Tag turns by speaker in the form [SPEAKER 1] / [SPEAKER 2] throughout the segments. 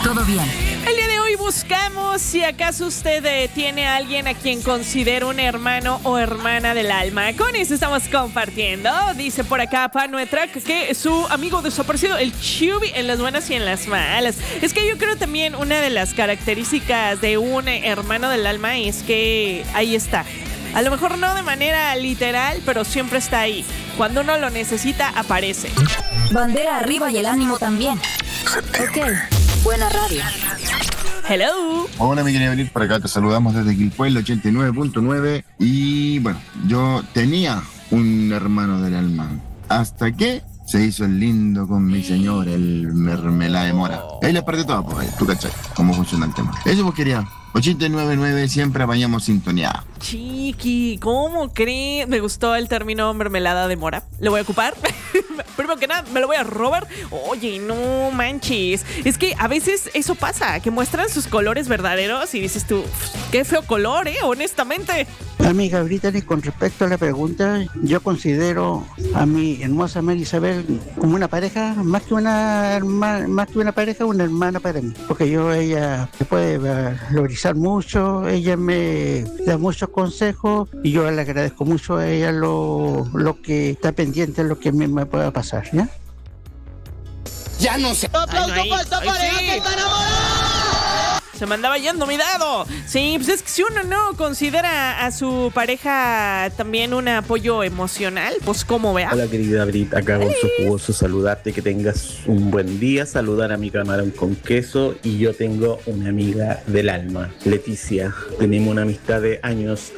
[SPEAKER 1] todo bien.
[SPEAKER 2] El día de hoy buscamos si acaso usted tiene a alguien a quien considera un hermano o hermana del alma. Con eso estamos compartiendo. Dice por acá Panuetra que su amigo desaparecido, el Chubby, en las buenas y en las malas. Es que yo creo también una de las características de un hermano del alma es que ahí está. A lo mejor no de manera literal, pero siempre está ahí. Cuando uno lo necesita, aparece.
[SPEAKER 1] Bandera arriba y el ánimo también. Ok, buena radio.
[SPEAKER 2] Hello.
[SPEAKER 3] Hola, mi querida Berit, por acá te saludamos desde Quilpué, 89.9. Y bueno, yo tenía un hermano del alma. Hasta que se hizo el lindo con mi señor, el mermelada de mora. Ahí le perdí todo, pues, tú cachai cómo funciona el tema. Eso pues quería. 89.9, siempre apañamos sintonía.
[SPEAKER 2] Chiqui, ¿cómo crees? Me gustó el término mermelada de mora. ¿Lo voy a ocupar? Primero que nada, me lo voy a robar. Oye, no manches. Es que a veces eso pasa, que muestran sus colores verdaderos y dices tú, qué feo color, honestamente.
[SPEAKER 4] Amiga Brittany, con respecto a la pregunta, yo considero a mi hermosa Mary Isabel como una pareja, más que una pareja, una hermana para mí. Porque ella me puede valorizar mucho, ella me da muchos consejos y yo le agradezco mucho a ella lo que está pendiente, lo que me pueda pasar, ¿ya?
[SPEAKER 5] Ya no sé.
[SPEAKER 2] ¡Aplauso para esta pareja que está enamorada! Se me andaba yendo mi dado. Sí, pues es que si uno no considera a su pareja también un apoyo emocional, pues cómo vea.
[SPEAKER 6] Hola querida Brit, acá con su jugoso saludarte, que tengas un buen día, saludar a mi camarón con queso, y yo tengo una amiga del alma, Leticia. Tenemos una amistad de años.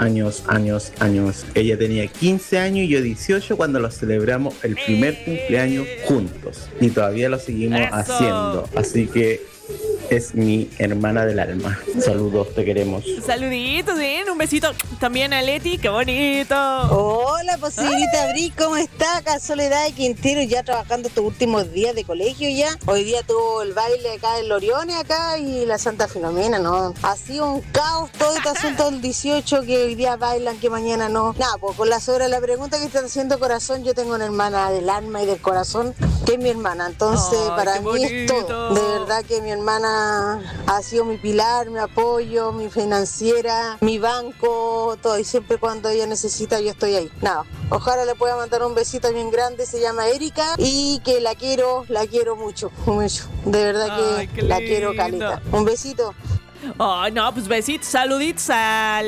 [SPEAKER 6] Ella tenía 15 años y yo 18 cuando lo celebramos el primer cumpleaños juntos y todavía lo seguimos haciendo, así que es mi hermana del alma. Saludos, te queremos.
[SPEAKER 2] Saluditos, bien, un besito también a Leti, qué bonito.
[SPEAKER 7] Hola, pues señorita Bri, ¿cómo está? Acá Soledad de Quintero, ya trabajando estos últimos días de colegio ya. Hoy día tuvo el baile acá en Loriones acá y la Santa Filomena, ¿no? Ha sido un caos todo este asunto del 18, que hoy día bailan, que mañana no. Nada, pues con la pregunta que están haciendo corazón, yo tengo una hermana del alma y del corazón, que es mi hermana. Entonces, para mí es todo. De verdad que mi hermana ha sido mi pilar, mi apoyo, mi financiera, mi banco, todo. Y siempre cuando ella necesita, yo estoy ahí. Nada, ojalá le pueda mandar un besito bien grande, se llama Erika, y que la quiero mucho, mucho. De verdad que la quiero caleta. Un besito.
[SPEAKER 2] Oh, no, pues besitos, saluditos a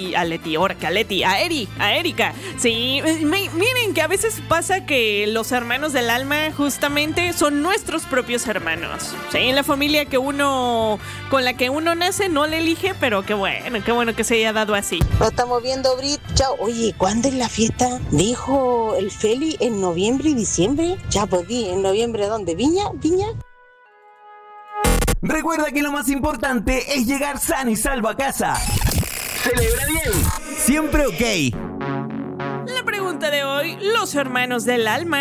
[SPEAKER 2] Erika. Sí, miren que a veces pasa que los hermanos del alma justamente son nuestros propios hermanos. Sí, la familia con la que uno nace no le elige, pero qué bueno que se haya dado así.
[SPEAKER 7] Lo estamos viendo, Brit. Chao. Oye, ¿cuándo es la fiesta? Dijo el Feli, ¿en noviembre y diciembre? Ya, pues di, ¿en noviembre dónde? ¿Viña?
[SPEAKER 5] Recuerda que lo más importante es llegar sano y salvo a casa. Celebra bien. Siempre ok.
[SPEAKER 2] La pregunta de hoy, los hermanos del alma.